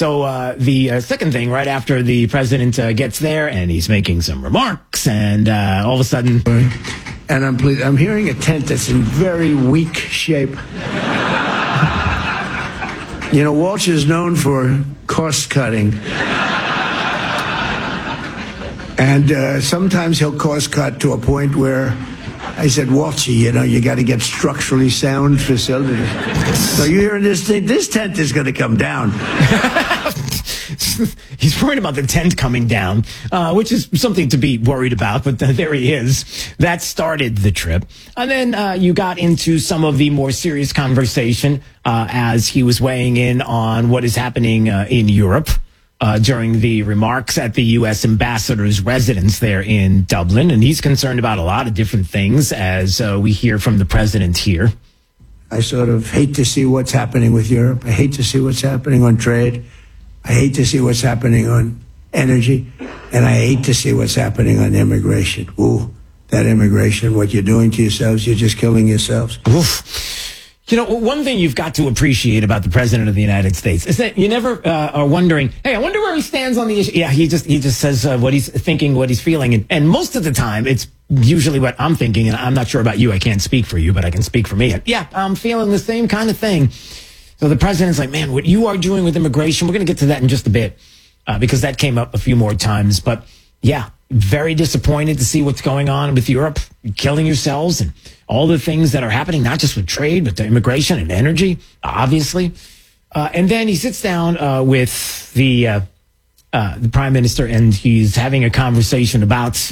The second thing, right after the president gets there and he's making some remarks, and all of a sudden, and I'm hearing a tent that's in very weak shape. You know, Walsh is known for cost cutting. And sometimes he'll cost cut to a point where I said, Walshy, you know, you got to get structurally sound facilities. So you hearing this thing? This tent is going to come down. He's worried about the tent coming down, which is something to be worried about, but there he is. That started the trip. And then you got into some of the more serious conversation as he was weighing in on what is happening in Europe. During the remarks at the U.S. ambassador's residence there in Dublin. And he's concerned about a lot of different things, as we hear from the president here. I sort of hate to see what's happening with Europe. I hate to see what's happening on trade. I hate to see what's happening on energy. And I hate to see what's happening on immigration. Ooh, that immigration, what you're doing to yourselves, you're just killing yourselves. Oof. You know, one thing you've got to appreciate about the president of the United States is that you never are wondering, hey, I wonder where he stands on the issue. Yeah, he just says what he's thinking, what he's feeling. And most of the time, it's usually what I'm thinking. And I'm not sure about you. I can't speak for you, but I can speak for me. Yeah, I'm feeling the same kind of thing. So the president's like, man, what you are doing with immigration, we're going to get to that in just a bit because that came up a few more times. But yeah, very disappointed to see what's going on with Europe, killing yourselves and all the things that are happening, not just with trade, but the immigration and energy, obviously. And then he sits down with the prime minister, and he's having a conversation about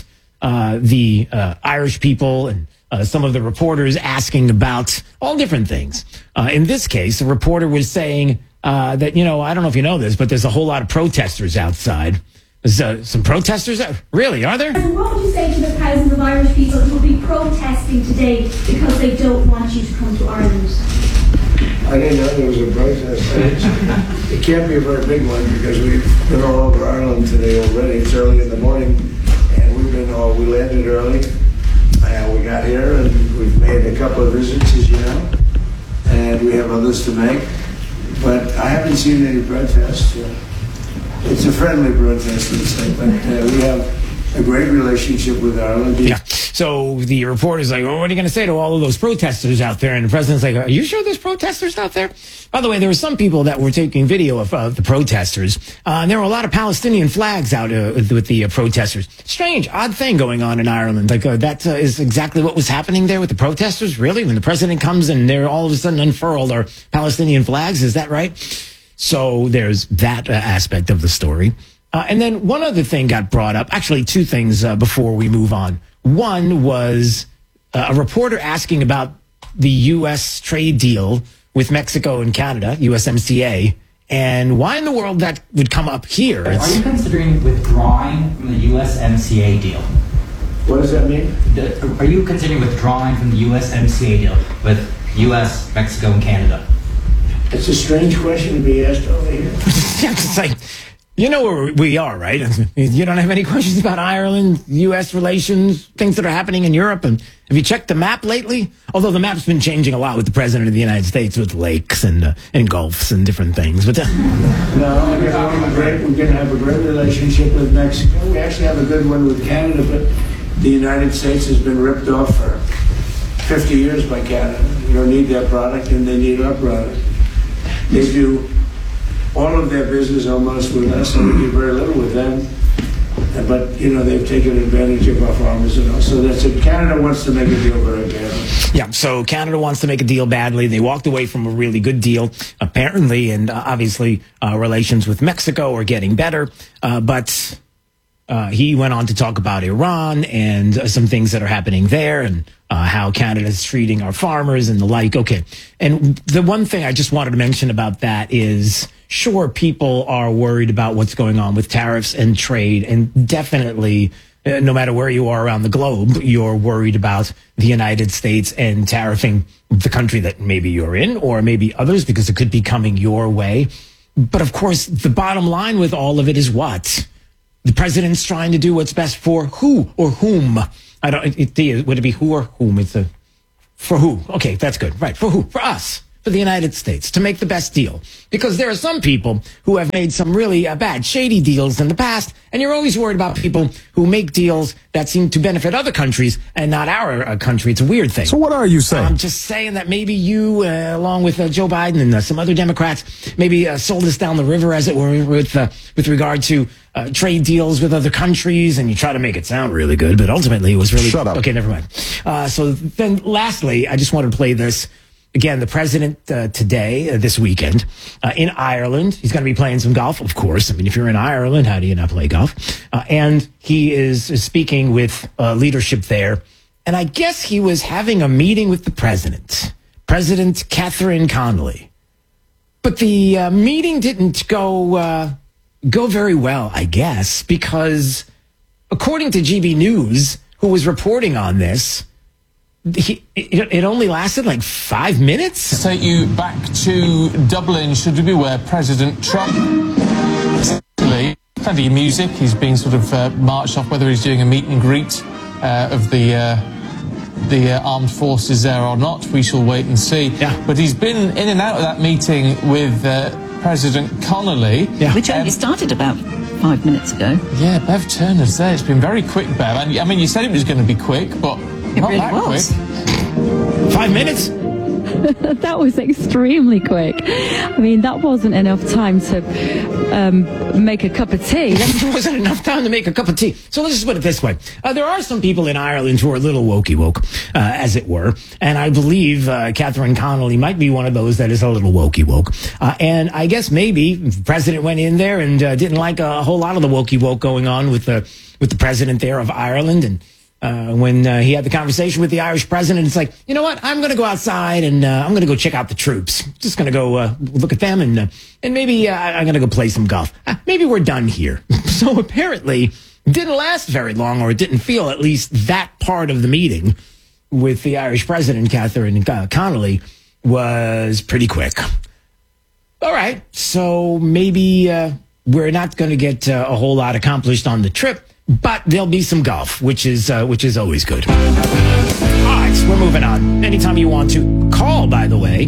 the Irish people and some of the reporters asking about all different things. In this case, a reporter was saying that, you know, I don't know if you know this, but there's a whole lot of protesters outside. There's some protesters? Really, are there? What would you say to the thousands of Irish people who will be protesting today because they don't want you to come to Ireland? I didn't know there was a protest. It can't be a very big one because we've been all over Ireland today already. It's early in the morning, and we landed early. We got here, and we've made a couple of visits, as you know, and we have others to make. But I haven't seen any protests. It's a friendly protest, but we have a great relationship with Ireland. Yeah. So the reporter's like, well, what are you going to say to all of those protesters out there? And the president's like, are you sure there's protesters out there? By the way, there were some people that were taking video of the protesters. And there were a lot of Palestinian flags out with the protesters. Strange, odd thing going on in Ireland. Like that is exactly what was happening there with the protesters. Really? When the president comes and they're all of a sudden unfurled are Palestinian flags. Is that right? So there's that aspect of the story. And then one other thing got brought up. Actually, two things before we move on. One was a reporter asking about the U.S. trade deal with Mexico and Canada, USMCA, and why in the world that would come up here. Are you considering withdrawing from the USMCA deal? What does that mean? Are you considering withdrawing from the USMCA deal with U.S., Mexico, and Canada? It's a strange question to be asked over here. Yeah, it's like, you know where we are, right? You don't have any questions about Ireland, U.S. relations, things that are happening in Europe. And have you checked the map lately? Although the map's been changing a lot with the president of the United States, with lakes and gulfs and different things. But no, we're going to have a great relationship with Mexico. We actually have a good one with Canada, but the United States has been ripped off for 50 years by Canada. You don't need their product, and they need our product. They do all of their business almost with us, and we do very little with them. But, you know, they've taken advantage of our farmers and all. So that's it. Canada wants to make a deal very badly. Yeah, so Canada wants to make a deal badly. They walked away from a really good deal, apparently, and obviously relations with Mexico are getting better. But he went on to talk about Iran and some things that are happening there and how Canada is treating our farmers and the like. Okay. And the one thing I just wanted to mention about that is, sure, people are worried about what's going on with tariffs and trade. And definitely, no matter where you are around the globe, you're worried about the United States and tariffing the country that maybe you're in or maybe others because it could be coming your way. But of course, the bottom line with all of it is what? The president's trying to do what's best for who or whom? Would it be who or whom? For who? Okay, that's good. Right. For who? For us. for the United States to make the best deal. Because there are some people who have made some really bad, shady deals in the past, and you're always worried about people who make deals that seem to benefit other countries and not our country. It's a weird thing. So what are you saying? I'm just saying that maybe you, along with Joe Biden and some other Democrats, maybe sold us down the river, as it were, with regard to trade deals with other countries, and you try to make it sound really good, but ultimately it was really... Shut up. Okay, never mind. So then lastly, I just wanted to play this. Again, the president today, this weekend, in Ireland. He's going to be playing some golf, of course. I mean, if you're in Ireland, how do you not play golf? And he is speaking with leadership there. And I guess he was having a meeting with the president, President Catherine Connolly. But the meeting didn't go very well, I guess, because according to GB News, who was reporting on this, it only lasted like 5 minutes. Take you back to Dublin, should we be aware, President Trump, plenty of music, he's being sort of marched off, whether he's doing a meet and greet of the armed forces there or not, we shall wait and see. Yeah. But he's been in and out of that meeting with President Connolly. Yeah. Which only started about 5 minutes ago. Yeah, Bev Turner's there. It's been very quick, Bev. And, I mean, you said it was going to be quick, but not really that was. quick. 5 minutes? That was extremely quick. I mean, that wasn't enough time to make a cup of tea. There wasn't enough time to make a cup of tea. So let's just put it this way. There are some people in Ireland who are a little wokey woke, as it were. And I believe Catherine Connolly might be one of those that is a little wokey woke. And I guess maybe the president went in there and didn't like a whole lot of the wokey woke going on with the president there of Ireland. And when he had the conversation with the Irish president, it's like, you know what? I'm going to go outside and I'm going to go check out the troops. Just going to go look at them and maybe I'm going to go play some golf. Maybe we're done here. So apparently it didn't last very long, or it didn't feel, at least that part of the meeting with the Irish president, Catherine Connolly, was pretty quick. All right. So maybe we're not going to get a whole lot accomplished on the trip. But there'll be some golf, which is always good. All right, so we're moving on. Anytime you want to call, by the way,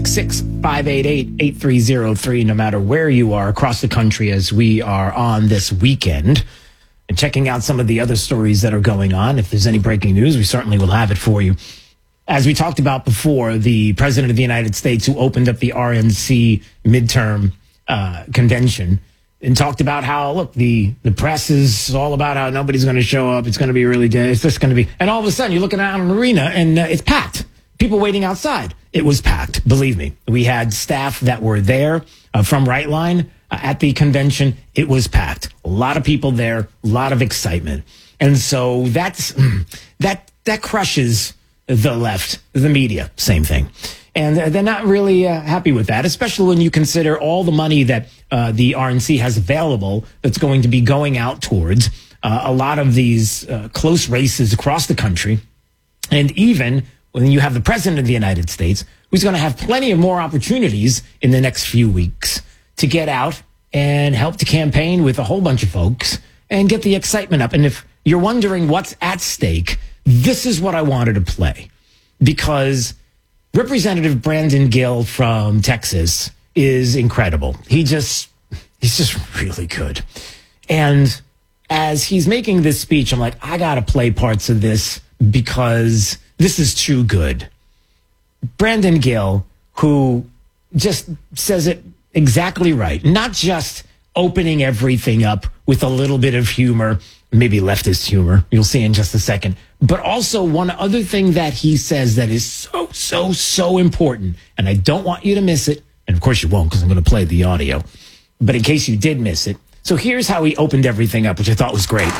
866-588-8303, no matter where you are across the country, as we are on this weekend, and checking out some of the other stories that are going on. If there's any breaking news, we certainly will have it for you. As we talked about before, the president of the United States, who opened up the RNC midterm convention, and talked about how, look, the press is all about how nobody's going to show up. It's going to be really dead. It's just going to be. And all of a sudden, you're looking out an arena and it's packed. People waiting outside. It was packed. Believe me. We had staff that were there from Rightline at the convention. It was packed. A lot of people there, a lot of excitement. And so that crushes the left, the media. Same thing. And they're not really happy with that, especially when you consider all the money that the RNC has available that's going to be going out towards a lot of these close races across the country. And even when you have the president of the United States, who's going to have plenty of more opportunities in the next few weeks to get out and help to campaign with a whole bunch of folks and get the excitement up. And if you're wondering what's at stake, this is what I wanted to play, because Representative Brandon Gill from Texas is incredible. He's just really good. And as he's making this speech, I'm like, I got to play parts of this because this is too good. Brandon Gill, who just says it exactly right, not just opening everything up with a little bit of humor, maybe leftist humor, you'll see in just a second, but also one other thing that he says that is so important, and I don't want you to miss it, and of course you won't because I'm going to play the audio, but in case you did miss it, so here's how he opened everything up, which I thought was great.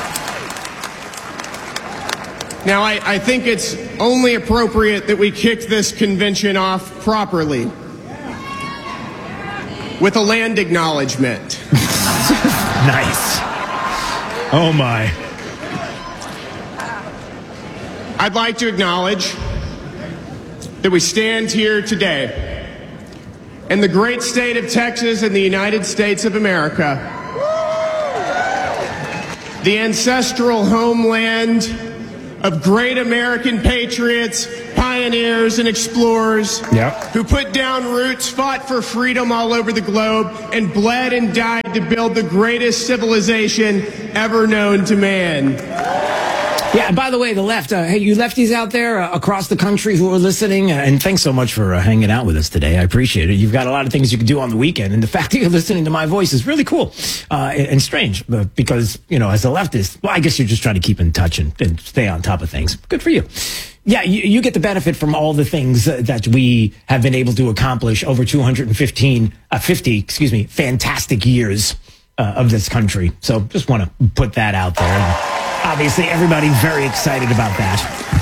Now, I think it's only appropriate that we kick this convention off properly with a land acknowledgement. Nice. Oh, my. I'd like to acknowledge that we stand here today in the great state of Texas in the United States of America, the ancestral homeland of great American patriots, pioneers, and explorers who put down roots, fought for freedom all over the globe, and bled and died to build the greatest civilization ever known to man. Yeah, and by the way, the left, hey, you lefties out there across the country who are listening, and thanks so much for hanging out with us today. I appreciate it. You've got a lot of things you can do on the weekend, and the fact that you're listening to my voice is really cool and strange because, you know, as a leftist, well, I guess you're just trying to keep in touch and stay on top of things. Good for you. Yeah, you get the benefit from all the things that we have been able to accomplish over 50 fantastic years of this country. So just want to put that out there. Obviously, everybody very excited about that.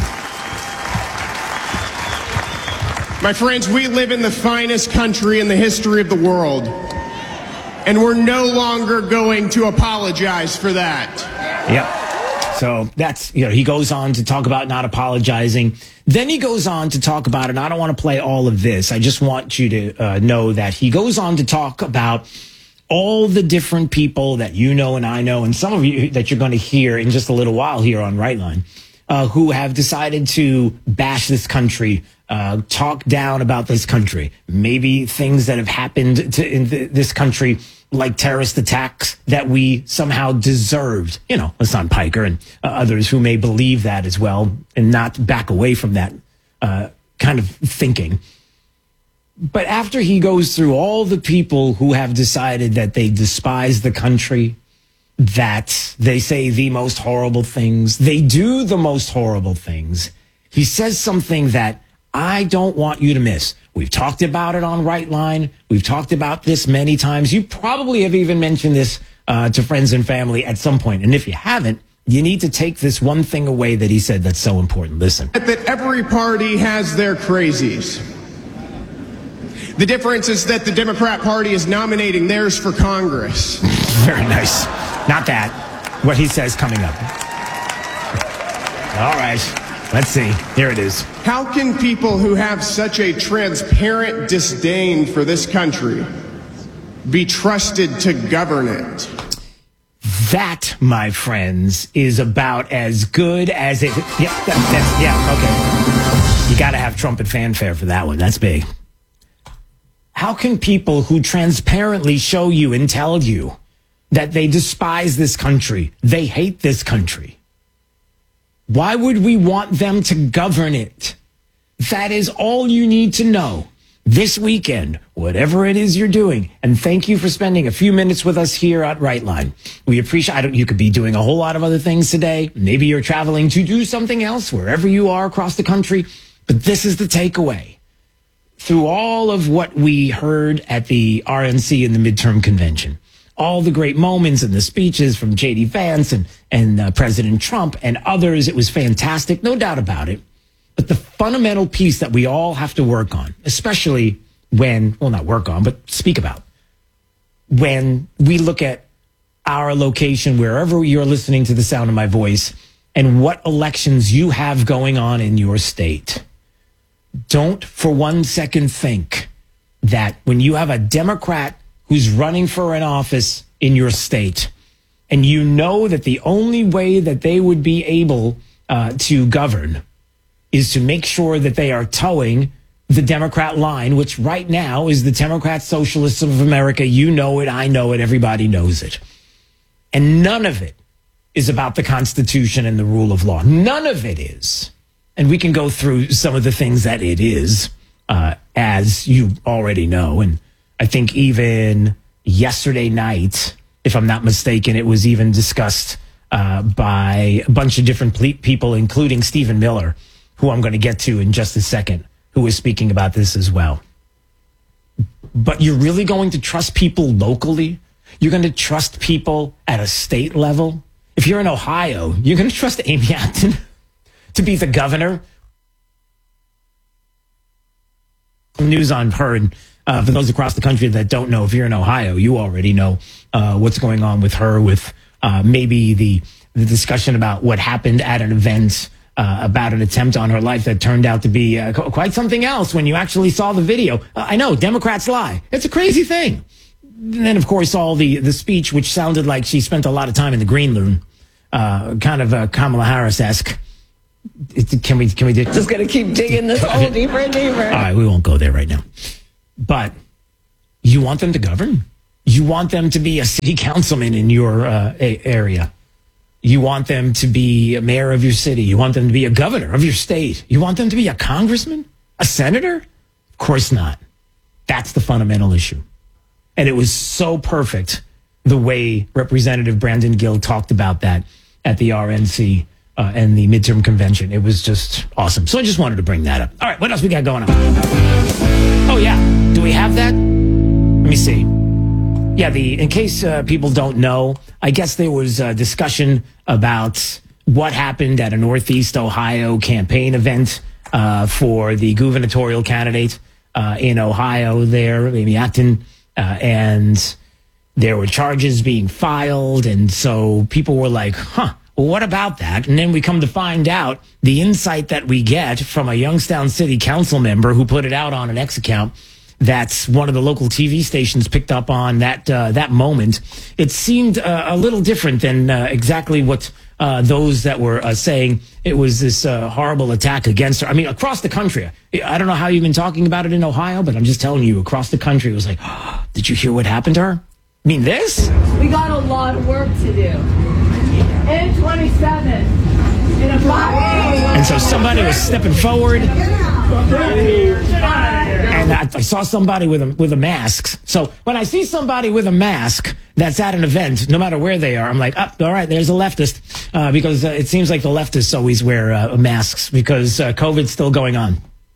My friends, we live in the finest country in the history of the world, and we're no longer going to apologize for that. Yep. So that's, you know, he goes on to talk about not apologizing. Then he goes on to talk about, and I don't want to play all of this. I just want you to know that he goes on to talk about all the different people that you know and I know, and some of you that you're going to hear in just a little while here on Right Line, who have decided to bash this country, talk down about this country, maybe things that have happened in this country, like terrorist attacks that we somehow deserved. You know, Hassan Piker and others who may believe that as well and not back away from that kind of thinking. But after he goes through all the people who have decided that they despise the country, that they say the most horrible things, they do the most horrible things, he says something that I don't want you to miss. We've talked about it on Right Line. We've talked about this many times. You probably have even mentioned this to friends and family at some point. And if you haven't, you need to take this one thing away that he said that's so important. Listen. That every party has their crazies. The difference is that the Democrat Party is nominating theirs for Congress. Very nice. Not that. What he says coming up. All right. Let's see. Here it is. How can people who have such a transparent disdain for this country be trusted to govern it? That, my friends, is about as good as it... Yeah, okay. You got to have trumpet fanfare for that one. That's big. How can people who transparently show you and tell you that they despise this country, they hate this country, why would we want them to govern it? That is all you need to know this weekend, whatever it is you're doing. And thank you for spending a few minutes with us here at Right Line. We appreciate. You could be doing a whole lot of other things today. Maybe you're traveling to do something else wherever you are across the country. But this is the takeaway. Through all of what we heard at the RNC in the midterm convention, all the great moments and the speeches from J.D. Vance and President Trump and others, it was fantastic, no doubt about it. But the fundamental piece that we all have to work on, especially when, well, not work on, but speak about, when we look at our location, wherever you're listening to the sound of my voice, and what elections you have going on in your state. Don't for 1 second think that when you have a Democrat who's running for an office in your state, and you know that the only way that they would be able to govern is to make sure that they are towing the Democrat line, which right now is the Democrat Socialists of America. You know it, I know it, everybody knows it. And none of it is about the Constitution and the rule of law. None of it is. And we can go through some of the things that it is, as you already know. And I think even yesterday night, if I'm not mistaken, it was even discussed by a bunch of different people, including Stephen Miller, who I'm going to get to in just a second, who was speaking about this as well. But you're really going to trust people locally? You're going to trust people at a state level? If you're in Ohio, you're going to trust Amy Acton to be the governor? News on her, and for those across the country that don't know, if you're in Ohio, you already know what's going on with her, with maybe the discussion about what happened at an event about an attempt on her life that turned out to be quite something else when you actually saw the video. I know, Democrats lie. It's a crazy thing. And then, of course, all the speech, which sounded like she spent a lot of time in the green room, kind of Kamala Harris-esque. can we do? Just going to keep digging this hole deeper and deeper. All right, we won't go there right now. But you want them to govern? You want them to be a city councilman in your area. You want them to be a mayor of your city. You want them to be a governor of your state. You want them to be a congressman, a senator? Of course not. That's the fundamental issue. And it was so perfect the way Representative Brandon Gill talked about that at the RNC and the midterm convention. It was just awesome. So I just wanted to bring that up. All right, what else we got going on? Oh, yeah. Do we have that? Let me see. Yeah, in case people don't know, I guess there was a discussion about what happened at a Northeast Ohio campaign event for the gubernatorial candidate in Ohio there, Amy Acton, and there were charges being filed, and so people were like, well, what about that? And then we come to find out the insight that we get from a Youngstown City Council member who put it out on an X account. That's one of the local TV stations picked up on that moment. It seemed a little different than exactly what those that were saying it was this horrible attack against her. I mean, across the country. I don't know how you've been talking about it in Ohio, but I'm just telling you, across the country, it was like, did you hear what happened to her? I mean, this? We got a lot of work to do. In 27. In a 5. And so somebody was stepping forward. And I saw somebody with a mask. So when I see somebody with a mask that's at an event, no matter where they are, I'm like, all right, there's a leftist. Because it seems like the leftists always wear masks because COVID's still going on.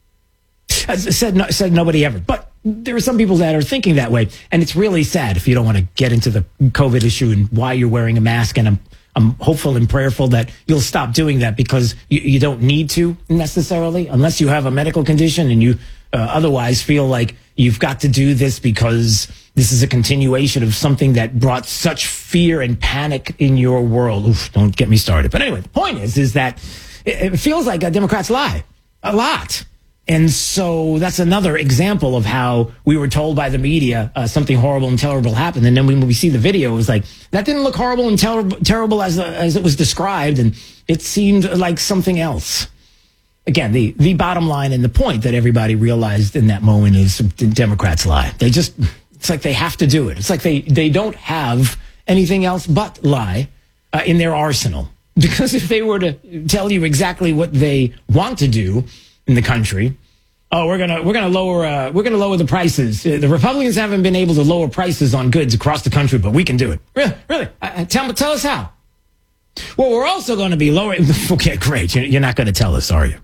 Said nobody ever. But there are some people that are thinking that way. And it's really sad if you don't want to get into the COVID issue and why you're wearing a mask. And I'm hopeful and prayerful that you'll stop doing that because you don't need to necessarily, unless you have a medical condition and you otherwise feel like you've got to do this because this is a continuation of something that brought such fear and panic in your world. Oof, don't get me started. But anyway, the point is that it feels like Democrats lie a lot. And so that's another example of how we were told by the media something horrible and terrible happened. And then when we see the video, it was like, that didn't look horrible and terrible as it was described. And it seemed like something else. Again, the bottom line and the point that everybody realized in that moment is the Democrats lie. It's like they have to do it. It's like they don't have anything else but lie in their arsenal. Because if they were to tell you exactly what they want to do in the country, we're gonna lower the prices. The Republicans haven't been able to lower prices on goods across the country, but we can do it. Really? Tell us how. Well, we're also going to be lowering. Okay, great. You're not going to tell us, are you?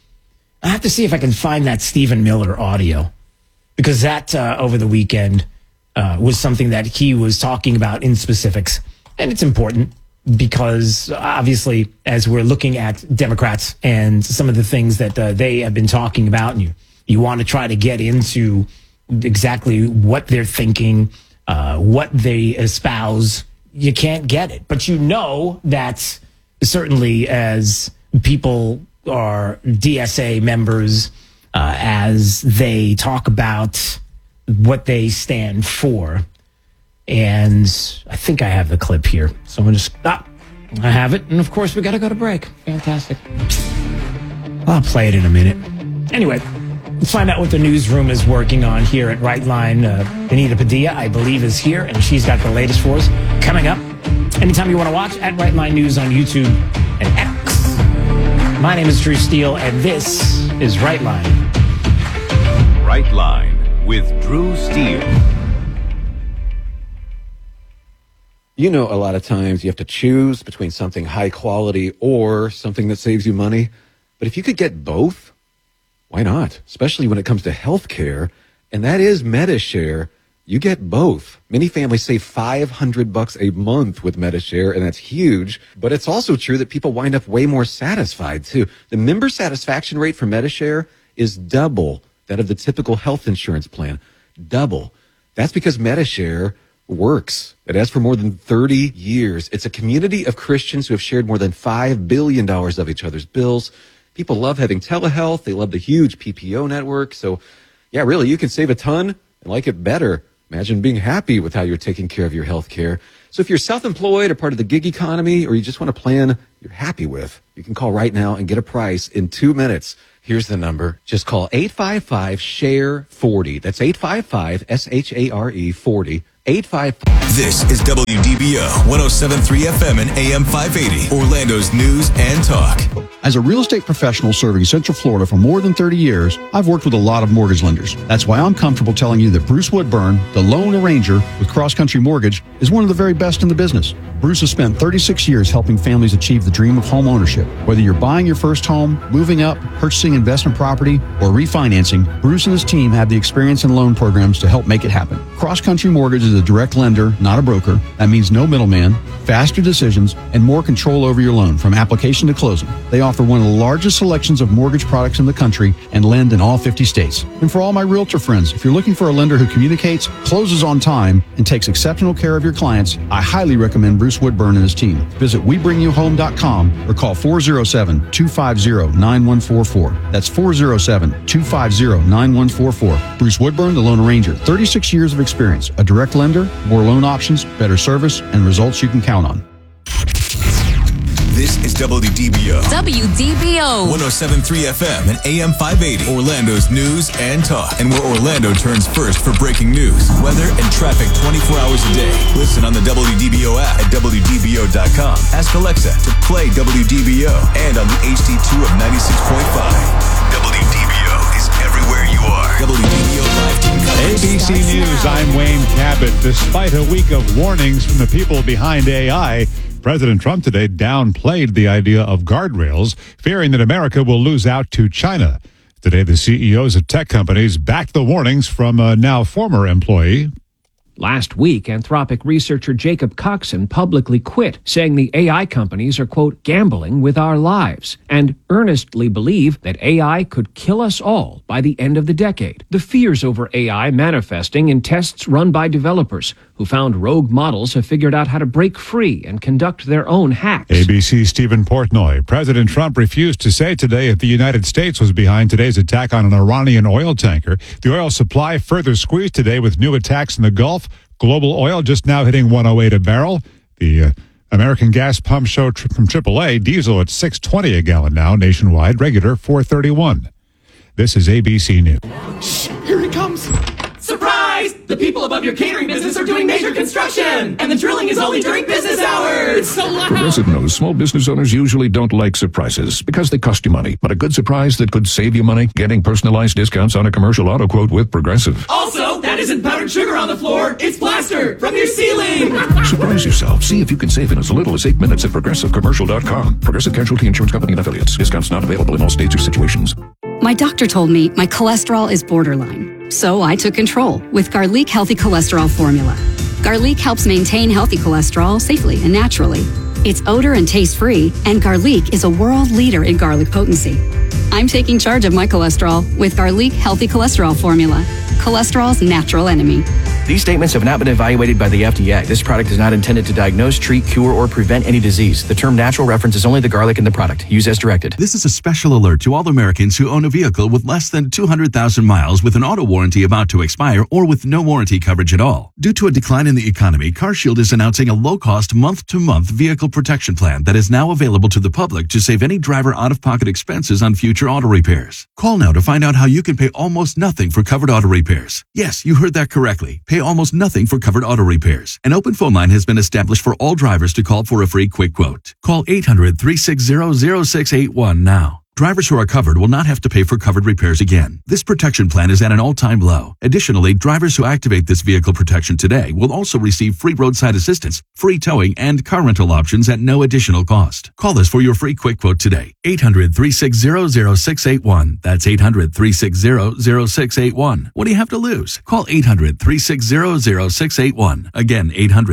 I have to see if I can find that Stephen Miller audio because that over the weekend was something that he was talking about in specifics, and it's important. Because obviously, as we're looking at Democrats and some of the things that they have been talking about, and you want to try to get into exactly what they're thinking, what they espouse, you can't get it. But you know that certainly as people are DSA members, as they talk about what they stand for, and I think I have the clip here. So I'm going to stop. I have it. And of course, we got to go to break. Fantastic. I'll play it in a minute. Anyway, let's find out what the newsroom is working on here at Right Line. Anita Padilla, I believe, is here, and she's got the latest for us coming up. Anytime you want to watch, at Right Line News on YouTube and X. My name is Drew Steele, and this is Right Line. Right Line with Drew Steele. You know, a lot of times you have to choose between something high quality or something that saves you money. But if you could get both, why not? Especially when it comes to health care. And that is MediShare. You get both. Many families save $500 a month with MediShare, and that's huge. But it's also true that people wind up way more satisfied, too. The member satisfaction rate for MediShare is double that of the typical health insurance plan. Double. That's because MediShare works. It has for more than 30 years. It's a community of Christians who have shared more than $5 billion of each other's bills. People love having telehealth. They love the huge PPO network. So, yeah, really, you can save a ton and like it better Imagine being happy with how you're taking care of your health care. So if you're self-employed or part of the gig economy, or you just want a plan you're happy with, you can call right now and get a price in 2 minutes. Here's the number. Just call 855-SHARE-40. That's 855-SHARE 40. 855. This is WDBO 107.3 FM and AM 580, Orlando's news and talk. As a real estate professional serving Central Florida for more than 30 years, I've worked with a lot of mortgage lenders. That's why I'm comfortable telling you that Bruce Woodburn, the loan arranger with Cross Country Mortgage, is one of the very best in the business. Bruce has spent 36 years helping families achieve the dream of home ownership. Whether you're buying your first home, moving up, purchasing investment property, or refinancing, Bruce and his team have the experience and loan programs to help make it happen. Cross Country Mortgage is a direct lender, not a broker. That means no middleman, faster decisions, and more control over your loan from application to closing. They offer one of the largest selections of mortgage products in the country and lend in all 50 states. And for all my realtor friends, if you're looking for a lender who communicates, closes on time, and takes exceptional care of your clients, I highly recommend Bruce Woodburn and his team. Visit WeBringYouHome.com or call 407-250-9144. That's 407-250-9144. Bruce Woodburn, the loan arranger, 36 years of experience, a direct lender, more loan options, better service, and results you can count on. This is WDBO. WDBO. 107.3 FM and AM 580, Orlando's news and talk. And where Orlando turns first for breaking news, weather, and traffic 24 hours a day. Listen on the WDBO app at WDBO.com. Ask Alexa to play WDBO and on the HD2 of 96.5. WDBO is everywhere you are. WDBO Live Team coverage. ABC News, I'm Wayne Cabot. Despite a week of warnings from the people behind AI, President Trump today downplayed the idea of guardrails, fearing that America will lose out to China. Today, the CEOs of tech companies backed the warnings from a now former employee. Last week, Anthropic researcher Jacob Coxon publicly quit, saying the AI companies are, quote, gambling with our lives, and earnestly believe that AI could kill us all by the end of the decade. The fears over AI manifesting in tests run by developers who found rogue models have figured out how to break free and conduct their own hacks. ABC's Stephen Portnoy. President Trump refused to say today if the United States was behind today's attack on an Iranian oil tanker. The oil supply further squeezed today with new attacks in the Gulf. Global oil just now hitting 108 a barrel. The American gas pump show from AAA, diesel at $6.20 a gallon now, nationwide, regular $4.31. This is ABC News. Shh, here he comes. Surprise! The people above your catering business are doing major construction, and the drilling is only during business hours. It's so loud. Progressive knows small business owners usually don't like surprises because they cost you money. But a good surprise that could save you money, getting personalized discounts on a commercial auto quote with Progressive. Also, that isn't powdered sugar on the floor. It's plaster from your ceiling. Surprise yourself. See if you can save in as little as 8 minutes at ProgressiveCommercial.com. Progressive Casualty Insurance Company and Affiliates. Discounts not available in all states or situations. My doctor told me my cholesterol is borderline. So I took control with Garlic Healthy Cholesterol Formula. Garlic helps maintain healthy cholesterol safely and naturally. It's odor and taste free, and Garlic is a world leader in garlic potency. I'm taking charge of my cholesterol with Garlic Healthy Cholesterol Formula, cholesterol's natural enemy. These statements have not been evaluated by the FDA. This product is not intended to diagnose, treat, cure, or prevent any disease. The term natural references only the garlic in the product. Use as directed. This is a special alert to all Americans who own a vehicle with less than 200,000 miles with an auto warranty about to expire or with no warranty coverage at all. Due to a decline in the economy, CarShield is announcing a low-cost month-to-month vehicle protection plan that is now available to the public to save any driver out-of-pocket expenses on future auto repairs. Call now to find out how you can pay almost nothing for covered auto repairs. Yes, you heard that correctly. Pay almost nothing for covered auto repairs. An open phone line has been established for all drivers to call for a free quick quote. Call 800-360-0681 now. Drivers who are covered will not have to pay for covered repairs again. This protection plan is at an all-time low. Additionally, drivers who activate this vehicle protection today will also receive free roadside assistance, free towing, and car rental options at no additional cost. Call us for your free quick quote today. 800-360-0681. That's 800-360-0681. What do you have to lose? Call 800-360-0681. Again,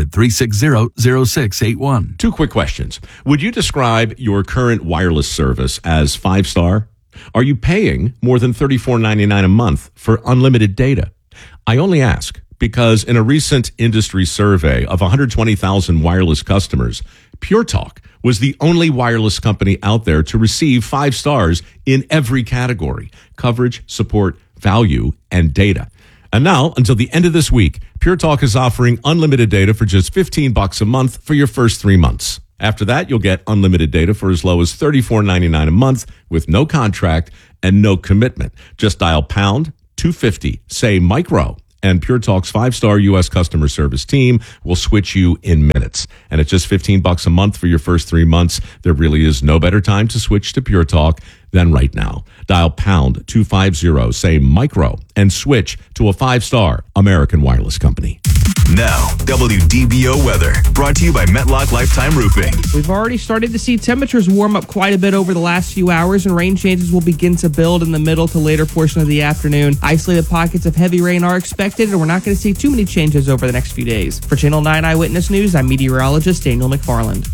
800-360-0681. Two quick questions. Would you describe your current wireless service as 5-star? Are you paying more than $34.99 a month for unlimited data? I only ask because in a recent industry survey of 120,000 wireless customers, Pure Talk was the only wireless company out there to receive 5 stars in every category: coverage, support, value, and data. And now, until the end of this week, Pure Talk is offering unlimited data for just $15 a month for your first 3 months. After that, you'll get unlimited data for as low as $34.99 a month with no contract and no commitment. Just dial pound 250, say micro, and Pure Talk's 5-star U.S. customer service team will switch you in minutes. And at just $15 a month for your first 3 months, there really is no better time to switch to Pure Talk than right now. Dial pound 250, say micro, and switch to a 5-star American Wireless company. Now, WDBO weather, brought to you by Metlock Lifetime Roofing. We've already started to see temperatures warm up quite a bit over the last few hours, and rain changes will begin to build in the middle to later portion of the afternoon. Isolated pockets of heavy rain are expected, and we're not going to see too many changes over the next few days. For Channel 9 Eyewitness News, I'm meteorologist Daniel McFarland.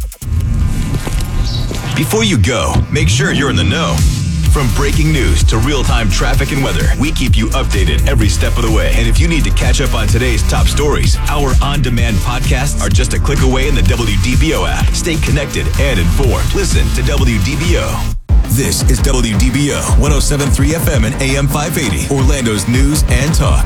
Before you go, make sure you're in the know. From breaking news to real-time traffic and weather, we keep you updated every step of the way. And if you need to catch up on today's top stories, our on-demand podcasts are just a click away in the WDBO app. Stay connected and informed. Listen to WDBO. This is WDBO 107.3 FM and AM 580, Orlando's news and talk.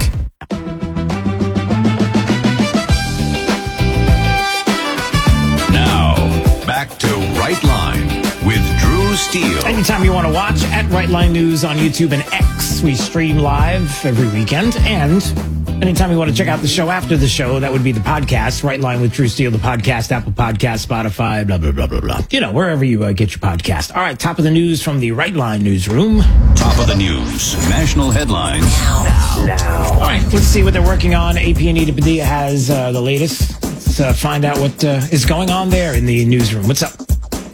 Now, back to Right Line with Drew Steele. Anytime you want to watch at Right Line News on YouTube and X, we stream live every weekend. And anytime you want to check out the show after the show, that would be the podcast, Right Line with Drew Steele, the podcast, Apple Podcast, Spotify, blah, blah, blah, blah, blah. You know, wherever you get your podcast. All right, top of the news from the Right Line newsroom. Top of the news, national headlines. Now. All right, let's see what they're working on. AP Anita Padilla has the latest. Let's find out what is going on there in the newsroom. What's up?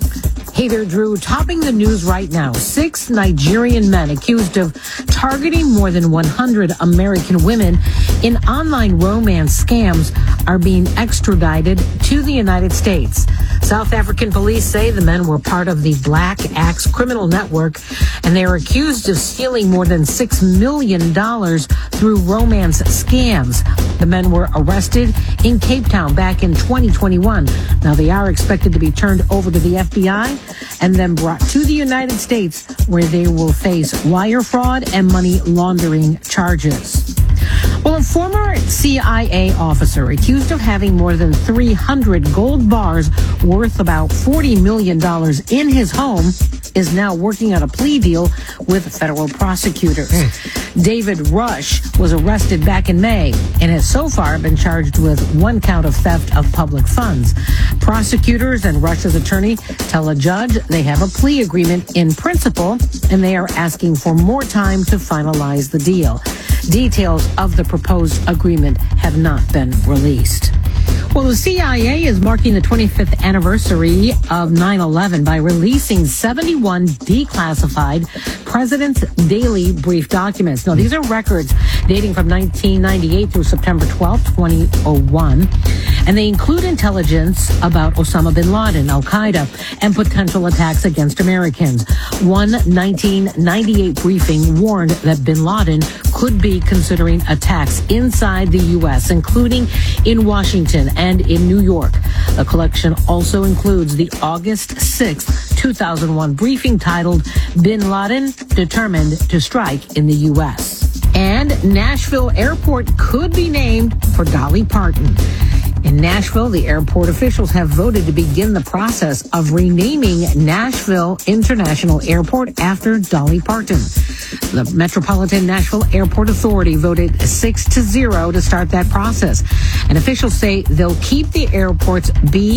Hey there, Drew. Topping the news right now. 6 Nigerian men accused of targeting more than 100 American women in online romance scams are being extradited to the United States. South African police say the men were part of the Black Axe criminal network, and they are accused of stealing more than $6 million through romance scams. The men were arrested in Cape Town back in 2021. Now, they are expected to be turned over to the FBI and then brought to the United States, where they will face wire fraud and money laundering charges. Well, a former CIA officer accused of having more than 300 gold bars worth about $40 million in his home is now working out a plea deal with federal prosecutors. David Rush was arrested back in May and has so far been charged with 1 count of theft of public funds. Prosecutors and Rush's attorney tell a judge they have a plea agreement in principle, and they are asking for more time to finalize the deal. Details of the proposed agreement have not been released. Well, the CIA is marking the 25th anniversary of 9/11 by releasing 71 declassified President's Daily Brief documents. Now, these are records dating from 1998 through September 12, 2001, and they include intelligence about Osama bin Laden, Al-Qaeda, and potential attacks against Americans. One 1998 briefing warned that bin Laden could be considering attacks inside the U.S., including in Washington and in New York. The collection also includes the August 6, 2001 briefing titled Bin Laden Determined to Strike in the U.S. And Nashville Airport could be named for Dolly Parton. In Nashville, the airport officials have voted to begin the process of renaming Nashville International Airport after Dolly Parton. The Metropolitan Nashville Airport Authority voted 6-0 to start that process. And officials say they'll keep the airport's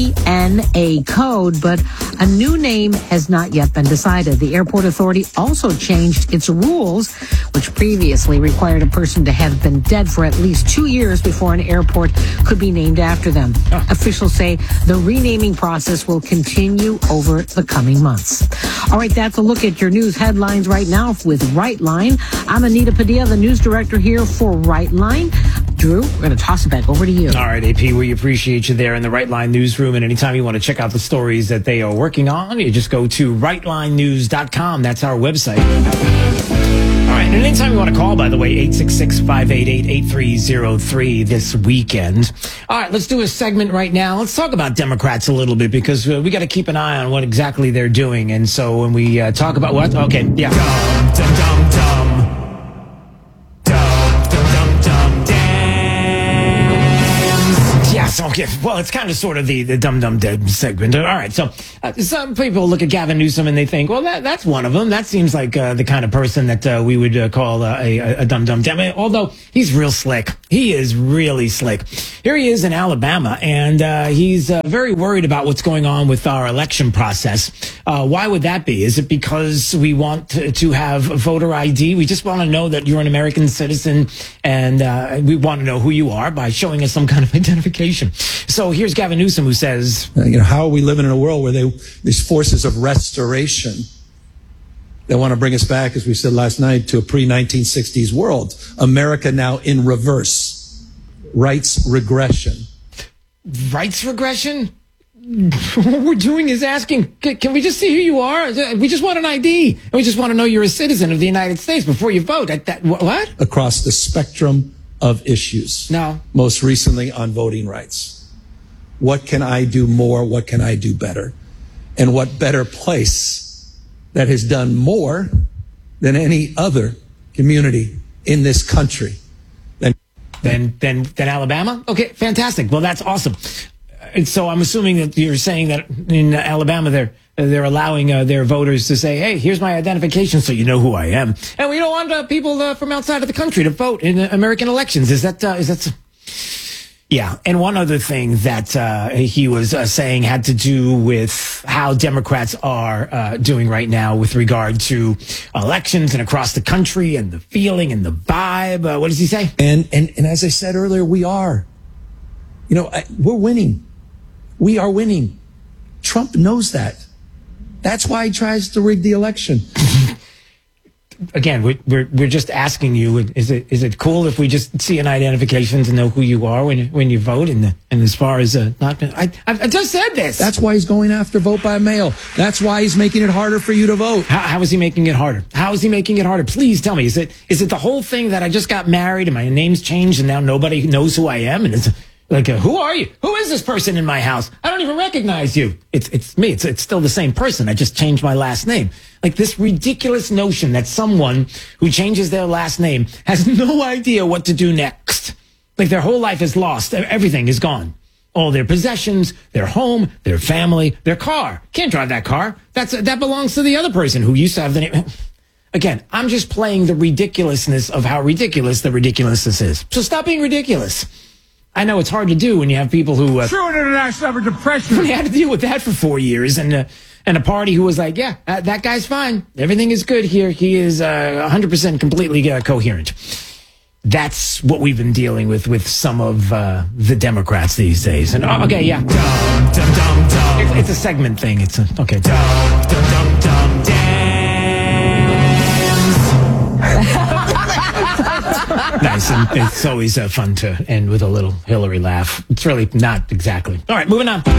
BNA code, but a new name has not yet been decided. The Airport Authority also changed its rules, which previously required a person to have been dead for at least 2 years before an airport could be named after them. Officials say the renaming process will continue over the coming months. All right, that's a look at your news headlines right now with Right Line. I'm Anita Padilla, the news director here for Right Line. Drew, we're going to toss it back over to you. All right, AP, we appreciate you there in the Right Line newsroom. And anytime you want to check out the stories that they are working on, you just go to rightlinenews.com. That's our website. All right, and anytime you want to call, by the way, 866-588-8303 this weekend. All right, let's do a segment right now. Let's talk about Democrats a little bit, because we got to keep an eye on what exactly they're doing. And so when we talk about what? Okay, yeah. Dum, dum, dum, dum. Dum, dum, dum, dum. Okay, well, it's kind of sort of the Dumb Dead segment. All right, so some people look at Gavin Newsom and they think, well, that's one of them. That seems like the kind of person that we would call a Dumb Dead. Although he's real slick. He is really slick. Here he is in Alabama, and he's very worried about what's going on with our election process. Why would that be? Is it because we want to have voter ID? We just want to know that you're an American citizen, and we want to know who you are by showing us some kind of identification. So here's Gavin Newsom, who says, how are we living in a world where these forces of restoration, they want to bring us back, as we said last night, to a pre-1960s world. America now in reverse. Rights regression. Rights regression? What we're doing is asking, can we just see who you are? We just want an ID. And we just want to know you're a citizen of the United States before you vote. What? Across the spectrum of issues. No. Most recently on voting rights. What can I do more? What can I do better? And what better place that has done more than any other community in this country than Alabama? Okay, fantastic. Well, that's awesome. And so I'm assuming that you're saying that in Alabama they're allowing their voters to say, hey, here's my identification so you know who I am. And we don't want people from outside of the country to vote in American elections. Is that yeah. And one other thing that he was saying had to do with how Democrats are doing right now with regard to elections and across the country and the feeling and the vibe. What does he say? And as I said earlier, we are. We're winning. We are winning. Trump knows that. That's why he tries to rig the election. Again, we're just asking you: is it cool if we just see an identification to know who you are when you vote? And as far as I just said this. That's why he's going after vote by mail. That's why he's making it harder for you to vote. How is he making it harder? How is he making it harder? Please tell me. Is it the whole thing that I just got married and my name's changed and now nobody knows who I am? And it's like, who are you? Who is this person in my house? I don't even recognize you. It's me. It's still the same person. I just changed my last name. Like this ridiculous notion that someone who changes their last name has no idea what to do next. Like their whole life is lost. Everything is gone. All their possessions, their home, their family, their car. Can't drive that car. That belongs to the other person who used to have the name. Again, I'm just playing the ridiculousness of how ridiculous the ridiculousness is. So stop being ridiculous. I know it's hard to do when you have people who true international average depression. When you had to deal with that for 4 years, and a party who was like, yeah, that guy's fine. Everything is good here. He is 100% completely coherent. That's what we've been dealing with some of the Democrats these days. And okay, yeah, dumb. It's a segment thing. It's okay. Dumb. Nice. And it's always fun to end with a little Hillary laugh. It's really not exactly. All right, moving on.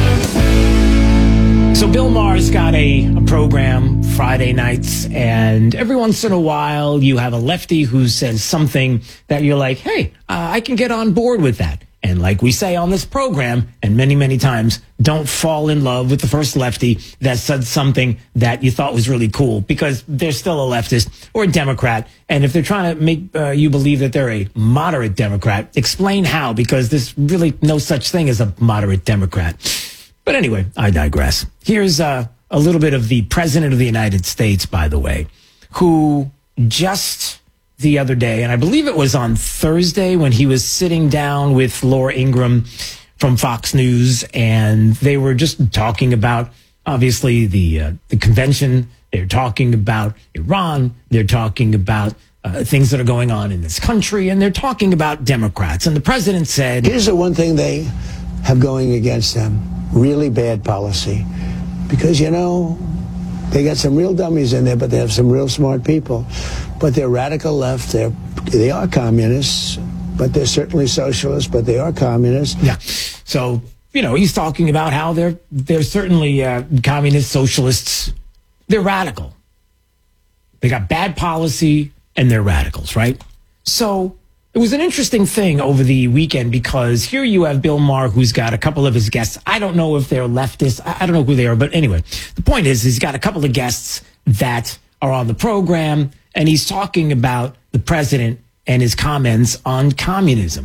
So Bill Maher's got a program Friday nights, and every once in a while you have a lefty who says something that you're like, hey, I can get on board with that. And like we say on this program, and many, many times, don't fall in love with the first lefty that said something that you thought was really cool, because they're still a leftist or a Democrat. And if they're trying to make you believe that they're a moderate Democrat, explain how, because there's really no such thing as a moderate Democrat. But anyway, I digress. Here's a little bit of the President of the United States, by the way, who just the other day, and I believe it was on Thursday, when he was sitting down with Laura Ingraham from Fox News, and they were just talking about, obviously, the convention. They're talking about Iran. They're talking about things that are going on in this country, and they're talking about Democrats. And the president said, here's the one thing they have going against them: really bad policy. Because, they got some real dummies in there, but they have some real smart people. But they're radical left. They are communists, but they're certainly socialists, but they are communists. Yeah. So, he's talking about how they're certainly communist socialists. They're radical. They got bad policy, and they're radicals, right? So it was an interesting thing over the weekend, because here you have Bill Maher, who's got a couple of his guests. I don't know if they're leftists. I don't know who they are. But anyway, the point is he's got a couple of guests that are on the program, and he's talking about the president and his comments on communism.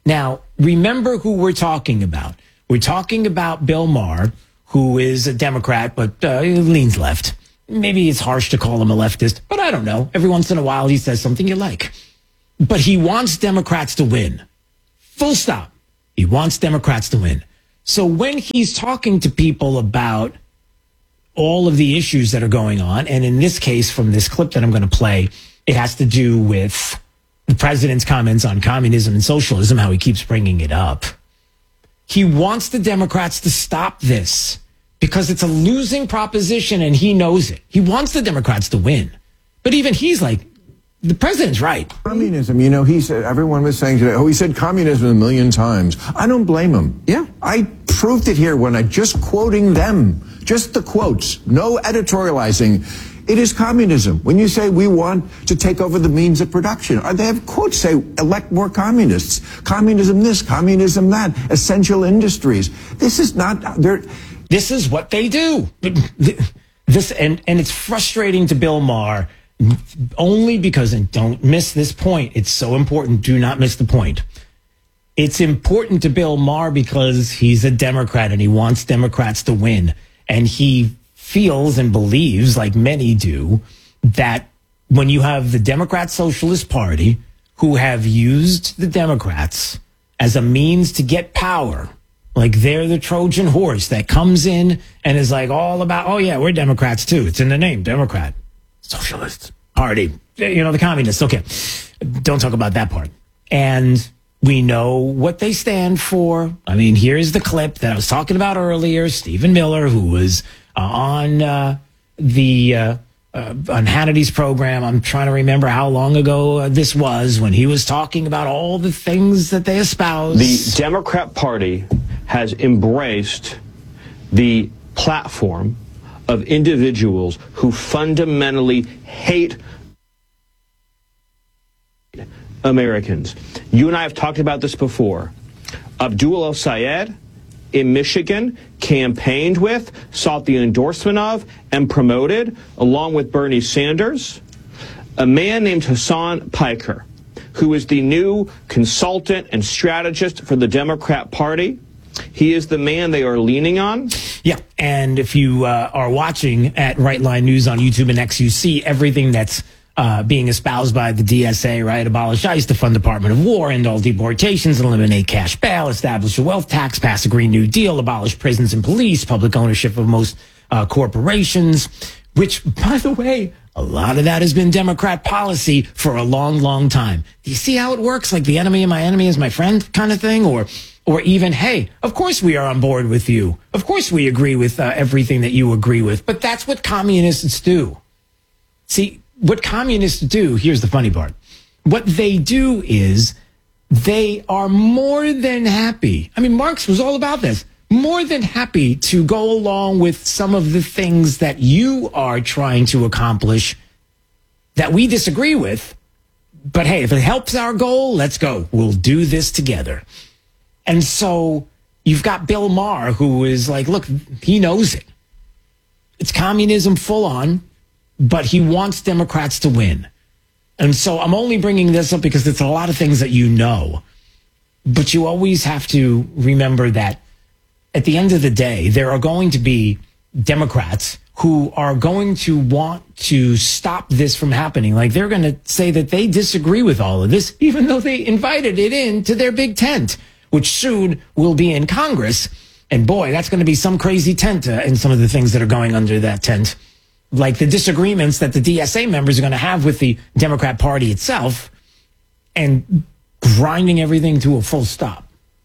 Now, remember who we're talking about. We're talking about Bill Maher, who is a Democrat, but leans left. Maybe it's harsh to call him a leftist, but I don't know. Every once in a while, he says something you like. But he wants Democrats to win. Full stop. He wants Democrats to win. So when he's talking to people about all of the issues that are going on, and in this case, from this clip that I'm going to play, it has to do with the president's comments on communism and socialism, how he keeps bringing it up. He wants the Democrats to stop this because it's a losing proposition and he knows it. He wants the Democrats to win. But even he's like, the president's right. Communism, he said, everyone was saying today, he said communism a million times. I don't blame him. Yeah. I proved it here when just quoting them, just the quotes, no editorializing. It is communism. When you say we want to take over the means of production, they have quotes say, elect more communists. Communism this, communism that, essential industries. This is not, this is what they do. This, and it's frustrating to Bill Maher only because, and don't miss this point, it's so important, do not miss the point. It's important to Bill Maher because he's a Democrat and he wants Democrats to win. And he feels and believes, like many do, that when you have the Democrat Socialist Party who have used the Democrats as a means to get power, like they're the Trojan horse that comes in and is like all about, oh yeah, we're Democrats too. It's in the name, Democrat. Socialist Party. The communists. Okay. Don't talk about that part. And we know what they stand for. I mean, here's the clip that I was talking about earlier. Stephen Miller, who was on Hannity's program. I'm trying to remember how long ago this was when he was talking about all the things that they espouse. The Democrat Party has embraced the platform of individuals who fundamentally hate Americans. You and I have talked about this before. Abdul El-Sayed in Michigan campaigned with, sought the endorsement of, and promoted, along with Bernie Sanders, a man named Hassan Piker, who is the new consultant and strategist for the Democrat Party. He is the man they are leaning on. Yeah, and if you are watching at Right Line News on YouTube and X, you see everything that's being espoused by the DSA, right? Abolish ICE, defund Department of War, end all deportations, eliminate cash bail, establish a wealth tax, pass a Green New Deal, abolish prisons and police, public ownership of most corporations, which, by the way, a lot of that has been Democrat policy for a long, long time. Do you see how it works? Like the enemy of my enemy is my friend kind of thing? Or even, hey, of course we are on board with you. Of course we agree with everything that you agree with. But that's what communists do. See, what communists do, here's the funny part. What they do is they are more than happy. I mean, Marx was all about this. More than happy to go along with some of the things that you are trying to accomplish that we disagree with. But hey, if it helps our goal, let's go. We'll do this together. And so you've got Bill Maher, who is like, look, he knows it. It's communism full on, but he wants Democrats to win. And so I'm only bringing this up because it's a lot of things that you know. But you always have to remember that at the end of the day, there are going to be Democrats who are going to want to stop this from happening. Like they're going to say that they disagree with all of this, even though they invited it into their big tent, which soon will be in Congress. And boy, that's going to be some crazy tent in some of the things that are going under that tent. Like the disagreements that the DSA members are going to have with the Democrat Party itself and grinding everything to a full stop.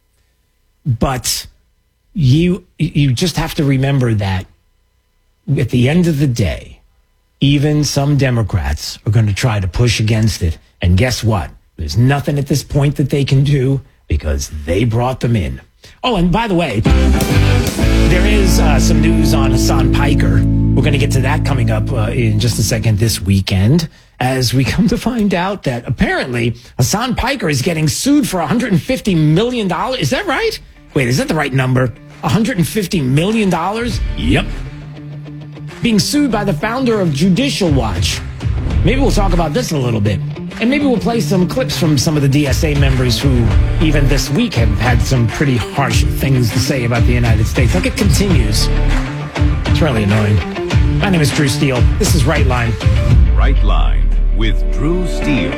But you just have to remember that at the end of the day, even some Democrats are going to try to push against it. And guess what? There's nothing at this point that they can do because they brought them in. Oh, and by the way, there is some news on Hassan Piker. We're going to get to that coming up in just a second this weekend, as we come to find out that apparently Hassan Piker is getting sued for $150 million. Is that right? Wait, is that the right number? $150 million? Yep. Being sued by the founder of Judicial Watch. Maybe we'll talk about this a little bit. And maybe we'll play some clips from some of the DSA members who, even this week, have had some pretty harsh things to say about the United States. Like, it continues. It's really annoying. My name is Drew Steele. This is Right Line. Right Line with Drew Steele.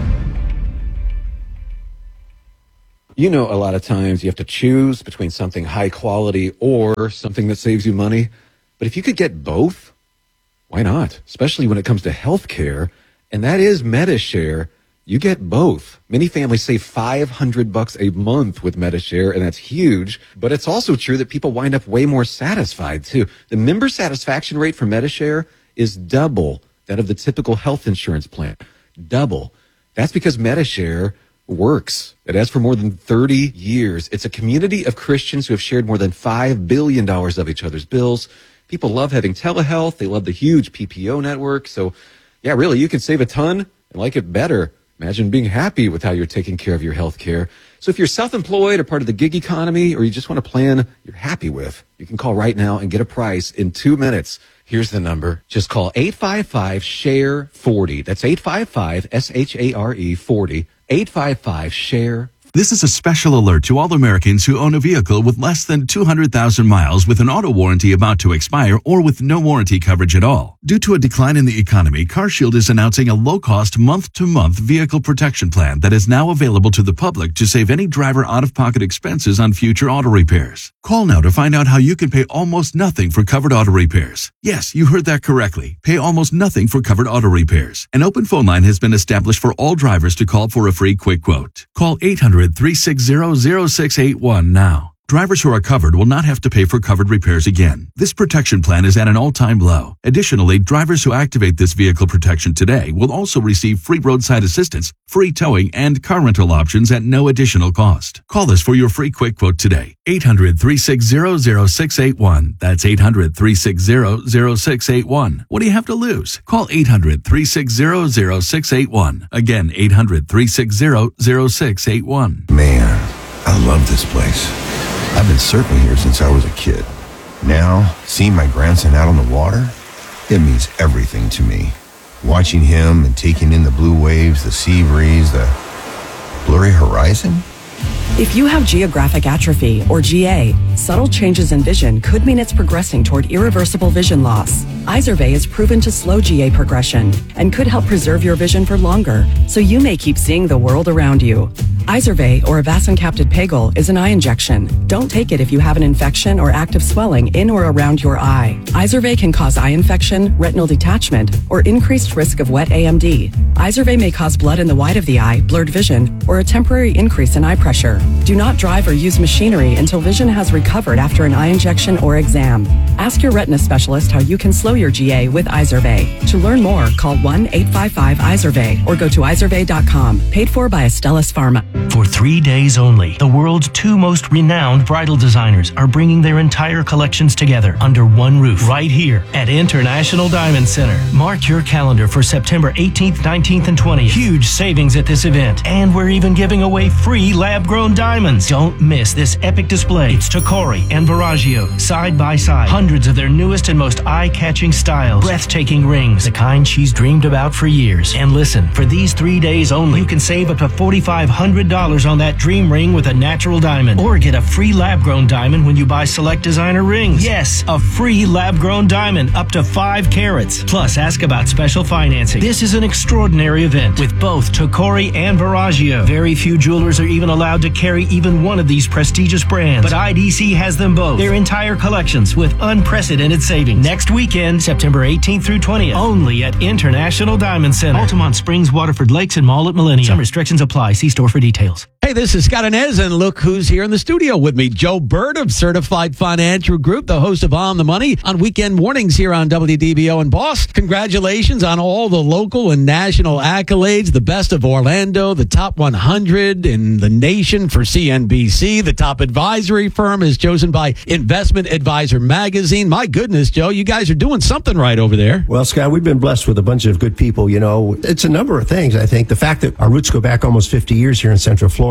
You know, a lot of times you have to choose between something high quality or something that saves you money. But if you could get both, why not? Especially when it comes to health care. And that is MediShare. You get both. Many families save $500 a month with MediShare, and that's huge. But it's also true that people wind up way more satisfied, too. The member satisfaction rate for MediShare is double that of the typical health insurance plan. Double. That's because MediShare works. It has for more than 30 years. It's a community of Christians who have shared more than $5 billion of each other's bills. People love having telehealth. They love the huge PPO network. So, yeah, really, you can save a ton and like it better. Imagine being happy with how you're taking care of your health care. So if you're self-employed or part of the gig economy, or you just want a plan you're happy with, you can call right now and get a price in 2 minutes. Here's the number. Just call 855-SHARE-40. That's 855-SHARE-40. 855-SHARE. This is a special alert to all Americans who own a vehicle with less than 200,000 miles with an auto warranty about to expire or with no warranty coverage at all. Due to a decline in the economy, CarShield is announcing a low-cost month-to-month vehicle protection plan that is now available to the public to save any driver out-of-pocket expenses on future auto repairs. Call now to find out how you can pay almost nothing for covered auto repairs. Yes, you heard that correctly. Pay almost nothing for covered auto repairs. An open phone line has been established for all drivers to call for a free quick quote. Call 800-360-0681 now. Drivers who are covered will not have to pay for covered repairs again. This protection plan is at an all-time low. Additionally, drivers who activate this vehicle protection today will also receive free roadside assistance, free towing, and car rental options at no additional cost. Call us for your free quick quote today. 800-360-0681. That's 800-360-0681. What do you have to lose? Call 800-360-0681. Again, 800-360-0681. Man, I love this place. I've been surfing here since I was a kid. Now, seeing my grandson out on the water, it means everything to me. Watching him and taking in the blue waves, the sea breeze, the blurry horizon. If you have geographic atrophy, or GA, subtle changes in vision could mean it's progressing toward irreversible vision loss. Izervay is proven to slow GA progression and could help preserve your vision for longer, so you may keep seeing the world around you. Izervay, or avacincaptad pegol, is an eye injection. Don't take it if you have an infection or active swelling in or around your eye. Izervay can cause eye infection, retinal detachment, or increased risk of wet AMD. Izervay may cause blood in the white of the eye, blurred vision, or a temporary increase in eye pressure. Do not drive or use machinery until vision has recovered after an eye injection or exam. Ask your retina specialist how you can slow your GA with Izervay. To learn more, call 1-855-IZERVAY or go to izervay.com. Paid for by Astellas Pharma. For 3 days only, the world's two most renowned bridal designers are bringing their entire collections together under one roof right here at International Diamond Center. Mark your calendar for September 18th, 19th, and 20th. Huge savings at this event, and we're even giving away free lab-grown diamonds. Don't miss this epic display. It's Tacori and Verragio, side by side. Hundreds of their newest and most eye-catching styles. Breathtaking rings, the kind she's dreamed about for years. And listen, for these 3 days only, you can save up to $4,500 on that dream ring with a natural diamond, or get a free lab-grown diamond when you buy select designer rings. Yes, a free lab-grown diamond up to 5 carats. Plus, ask about special financing. This is an extraordinary event with both Tacori and Verragio. Very few jewelers are even allowed to carry even one of these prestigious brands, but IDC has them both. Their entire collections with unprecedented savings. Next weekend, September 18th through 20th, only at International Diamond Center. Altamont Springs, Waterford Lakes, and Mall at Millennium. Some restrictions apply. See store for details. Hey, this is Scott Inez, and look who's here in the studio with me. Joe Bird of Certified Financial Group, the host of On the Money on weekend mornings here on WDBO in Boston. Congratulations on all the local and national accolades. The best of Orlando, the top 100 in the nation for CNBC. The top advisory firm is chosen by Investment Advisor Magazine. My goodness, Joe, you guys are doing something right over there. Well, Scott, we've been blessed with a bunch of good people. You know, it's a number of things, I think. The fact that our roots go back almost 50 years here in Central Florida.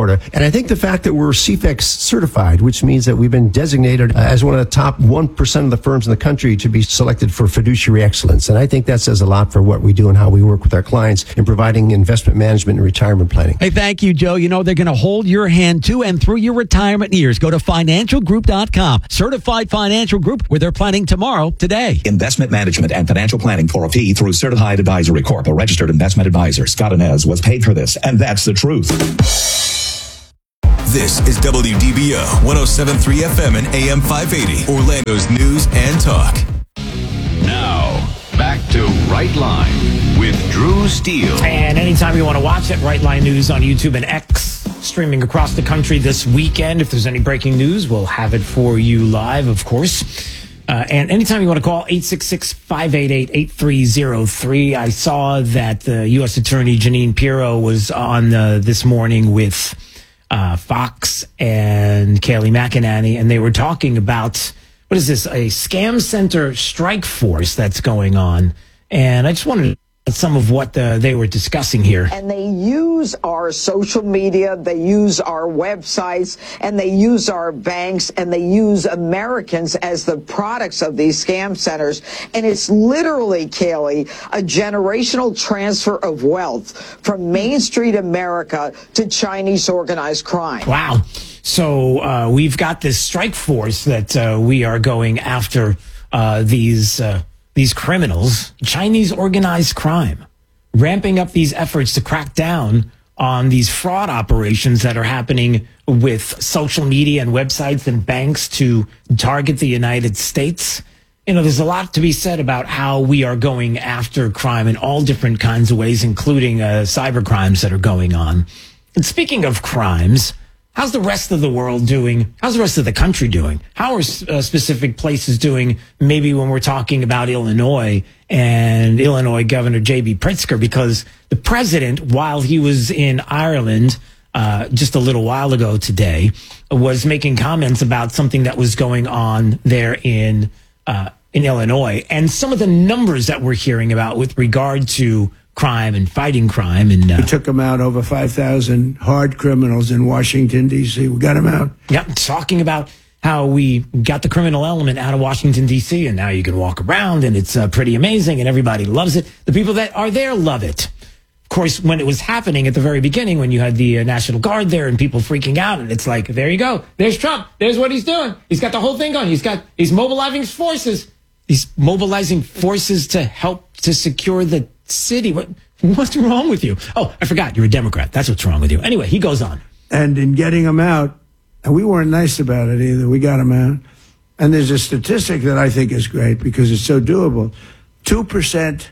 Florida. And I think the fact that we're CFEX certified, which means that we've been designated as one of the top 1% of the firms in the country to be selected for fiduciary excellence. And I think that says a lot for what we do and how we work with our clients in providing investment management and retirement planning. Hey, thank you, Joe. You know, they're going to hold your hand to and through your retirement years. Go to financialgroup.com. Certified Financial Group, where they're planning tomorrow, today. Investment management and financial planning for a fee through Certified Advisory Corp., a registered investment advisor. Scott Inez was paid for this, and that's the truth. This is WDBO 107.3 FM and AM 580, Orlando's news and talk. Now, back to Right Line with Drew Steele. And anytime you want to watch it, Right Line News on YouTube and X, streaming across the country this weekend. If there's any breaking news, we'll have it for you live, of course. And anytime you want to call, 866-588-8303. I saw that the U.S. Attorney Jeanine Pirro was on this morning with Fox and Kayleigh McEnany, and they were talking about, what is this, a scam center strike force that's going on. And I just wanted to some of what they were discussing here. And they use our social media, they use our websites, and they use our banks, and they use Americans as the products of these scam centers. And it's literally, Kayleigh, a generational transfer of wealth from Main Street America to Chinese organized crime. Wow. So we've got this strike force that we are going after these criminals, Chinese organized crime, ramping up these efforts to crack down on these fraud operations that are happening with social media and websites and banks to target the United States. You know, there's a lot to be said about how we are going after crime in all different kinds of ways, including cyber crimes that are going on. And speaking of crimes, how's the rest of the world doing? How's the rest of the country doing? How are specific places doing, maybe when we're talking about Illinois and Illinois Governor J.B. Pritzker? Because the president, while he was in Ireland just a little while ago today, was making comments about something that was going on there in Illinois. And some of the numbers that we're hearing about with regard to crime and fighting crime. And we took them out, over 5,000 hard criminals in Washington, D.C. We got them out. Yep, talking about how we got the criminal element out of Washington, D.C., and now you can walk around, and it's pretty amazing, and everybody loves it. The people that are there love it. Of course, when it was happening at the very beginning, when you had the National Guard there and people freaking out, and it's like, there you go. There's Trump. There's what he's doing. He's got the whole thing going. He's mobilizing forces. He's mobilizing forces to help to secure the city. What's wrong with you? Oh, I forgot. You're a Democrat. That's what's wrong with you. Anyway, he goes on. And in getting them out, and we weren't nice about it either. We got them out. And there's a statistic that I think is great because it's so doable. 2%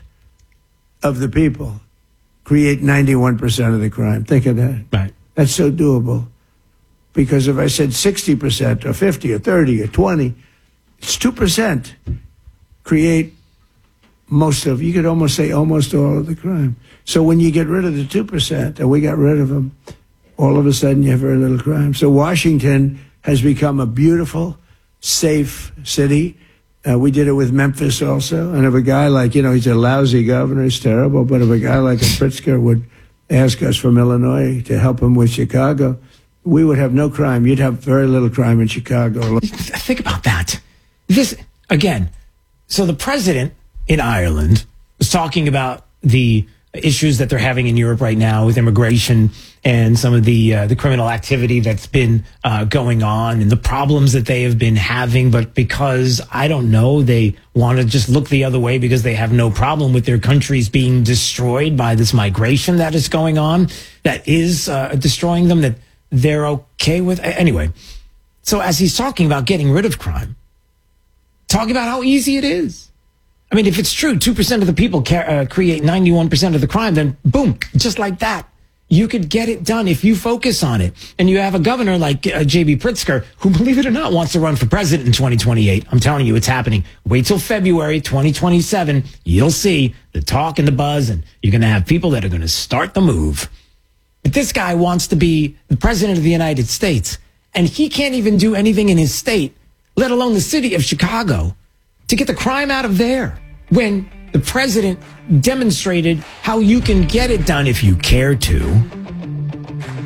of the people create 91% of the crime. Think of that. Right. That's so doable. Because if I said 60% or 50 or 30 or 20, it's 2% create most of, you could almost say almost all of the crime. So when you get rid of the 2%, and we got rid of them, all of a sudden you have very little crime. So Washington has become a beautiful, safe city. We did it with Memphis also. And if a guy like, he's a lousy governor, he's terrible, but if a guy like a Pritzker would ask us from Illinois to help him with Chicago, we would have no crime. You'd have very little crime in Chicago. Think about that. This, again, so the president in Ireland was talking about the issues that they're having in Europe right now with immigration and some of the criminal activity that's been going on and the problems that they have been having. But because, I don't know, they want to just look the other way because they have no problem with their countries being destroyed by this migration that is going on, that is destroying them, that they're okay with. Anyway, so as he's talking about getting rid of crime, talking about how easy it is. I mean, if it's true, 2% of the people create 91% of the crime, then boom, just like that, you could get it done if you focus on it. And you have a governor like J.B. Pritzker, who, believe it or not, wants to run for president in 2028. I'm telling you, it's happening. Wait till February 2027. You'll see the talk and the buzz, and you're going to have people that are going to start the move. But this guy wants to be the president of the United States, and he can't even do anything in his state, let alone the city of Chicago, to get the crime out of there, when the president demonstrated how you can get it done if you care to.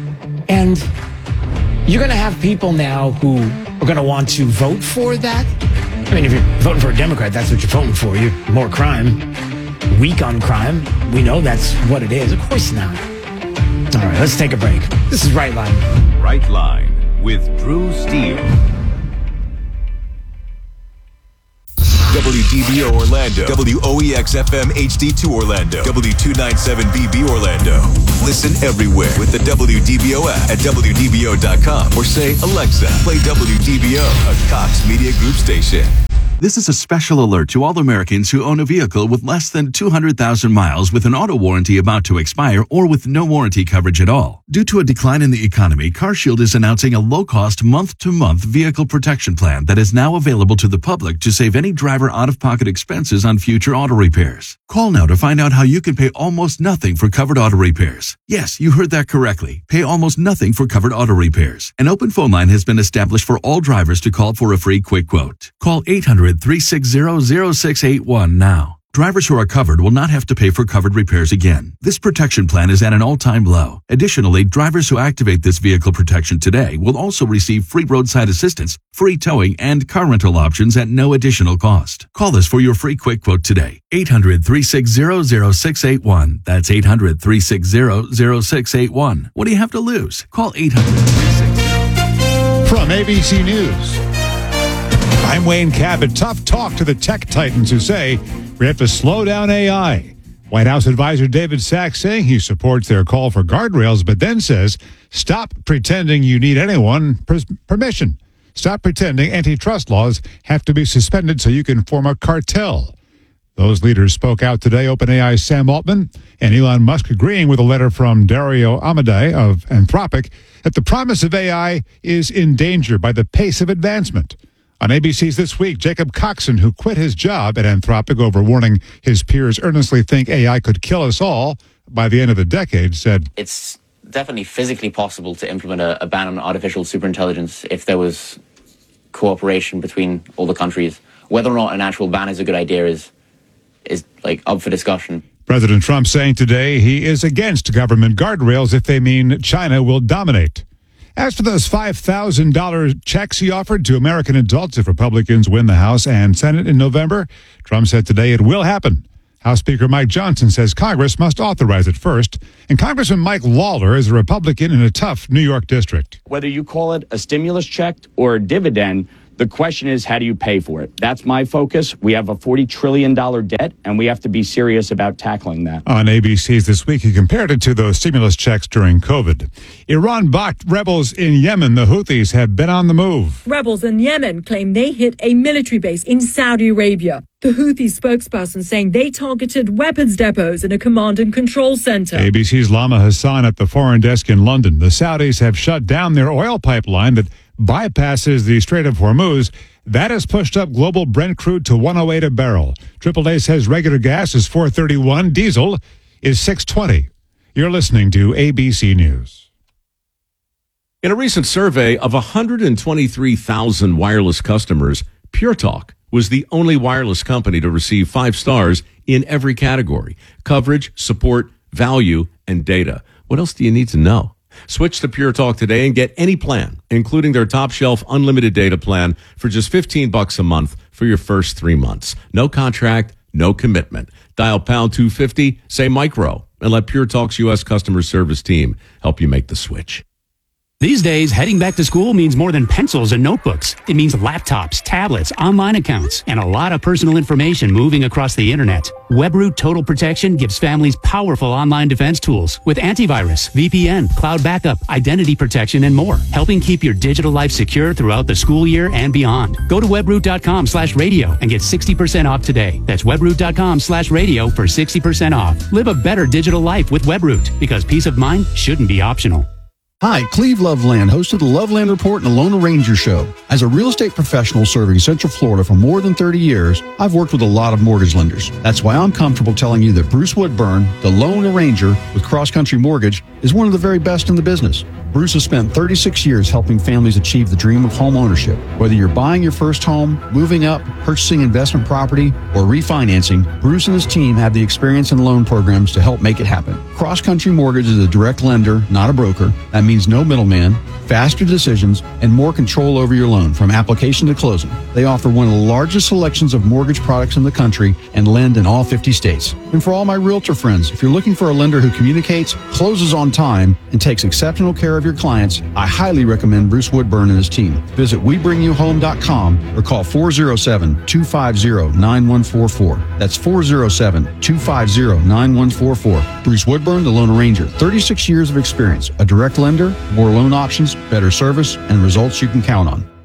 And you're going to have people now who are going to want to vote for that. I mean, if you're voting for a Democrat, that's what you're voting for. You're more crime, weak on crime. We know that's what it is. Of course not. All right, let's take a break. This is Right Line. Right Line with Drew Steele. WDBO Orlando, WOEX-FM HD2 Orlando, W297BB Orlando. Listen everywhere with the WDBO app at WDBO.com or say, Alexa, play WDBO, a Cox Media Group station. This is a special alert to all Americans who own a vehicle with less than 200,000 miles with an auto warranty about to expire or with no warranty coverage at all. Due to a decline in the economy, CarShield is announcing a low-cost month-to-month vehicle protection plan that is now available to the public to save any driver out-of-pocket expenses on future auto repairs. Call now to find out how you can pay almost nothing for covered auto repairs. Yes, you heard that correctly. Pay almost nothing for covered auto repairs. An open phone line has been established for all drivers to call for a free quick quote. Call 800-360-0681 now. Drivers who are covered will not have to pay for covered repairs again. This protection plan is at an all-time low. Additionally, drivers who activate this vehicle protection today will also receive free roadside assistance, free towing, and car rental options at no additional cost. Call us for your free quick quote today. 800-360-0681. That's 800-360-0681. What do you have to lose? Call 800-360. From ABC News, I'm Wayne Cabot. Tough talk to the tech titans who say we have to slow down AI. White House advisor David Sachs saying he supports their call for guardrails, but then says, stop pretending you need anyone permission. Stop pretending antitrust laws have to be suspended so you can form a cartel. Those leaders spoke out today, OpenAI's Sam Altman and Elon Musk agreeing with a letter from Dario Amodei of Anthropic that the promise of AI is in danger by the pace of advancement. On ABC's This Week, Jacob Coxon, who quit his job at Anthropic over warning his peers earnestly think AI could kill us all by the end of the decade, said, it's definitely physically possible to implement a ban on artificial superintelligence if there was cooperation between all the countries. Whether or not an actual ban is a good idea is like up for discussion. President Trump saying today he is against government guardrails if they mean China will dominate. As for those $5,000 checks he offered to American adults if Republicans win the House and Senate in November, Trump said today it will happen. House Speaker Mike Johnson says Congress must authorize it first, and Congressman Mike Lawler is a Republican in a tough New York district. Whether you call it a stimulus check or a dividend, the question is, how do you pay for it? That's my focus. We have a $40 trillion debt, and we have to be serious about tackling that. On ABC's This Week, he compared it to those stimulus checks during COVID. Iran-backed rebels in Yemen, the Houthis, have been on the move. Rebels in Yemen claim they hit a military base in Saudi Arabia. The Houthi spokesperson saying they targeted weapons depots in a command and control center. ABC's Lama Hassan at the Foreign Desk in London. The Saudis have shut down their oil pipeline that bypasses the Strait of Hormuz. That has pushed up global Brent crude to $108 a barrel. AAA says regular gas is $4.31. Diesel is $6.20. You're listening to ABC News. In a recent survey of 123,000 wireless customers, Pure Talk was the only wireless company to receive 5 stars in every category: coverage, support, value, and data. What else do you need to know? Switch to Pure Talk today and get any plan, including their top shelf unlimited data plan for just $15 a month for your first 3 months. No contract, no commitment. Dial pound 250, say micro, and let Pure Talk's U.S. customer service team help you make the switch. These days, heading back to school means more than pencils and notebooks. It means laptops, tablets, online accounts, and a lot of personal information moving across the internet. WebRoot Total Protection gives families powerful online defense tools with antivirus, VPN, cloud backup, identity protection, and more, helping keep your digital life secure throughout the school year and beyond. Go to webroot.com/radio and get 60% off today. That's webroot.com/radio for 60% off. Live a better digital life with WebRoot, because peace of mind shouldn't be optional. Hi, Cleve Loveland, host of the Loveland Report and the Lone Ranger Show. As a real estate professional serving Central Florida for more than 30 years, I've worked with a lot of mortgage lenders. That's why I'm comfortable telling you that Bruce Woodburn, the Lone Ranger with Cross Country Mortgage, is one of the very best in the business. Bruce has spent 36 years helping families achieve the dream of home ownership. Whether you're buying your first home, moving up, purchasing investment property, or refinancing, Bruce and his team have the experience and loan programs to help make it happen. Cross Country Mortgage is a direct lender, not a broker. That means no middleman, faster decisions, and more control over your loan from application to closing. They offer one of the largest selections of mortgage products in the country and lend in all 50 states. And for all my realtor friends, if you're looking for a lender who communicates, closes on time, and takes exceptional care of your clients, I highly recommend Bruce Woodburn and his team. Visit WeBringYouHome.com or call 407-250-9144. That's 407-250-9144. Bruce Woodburn, the Loan Arranger. 36 years of experience, a direct lender, more loan options, better service, and results you can count on.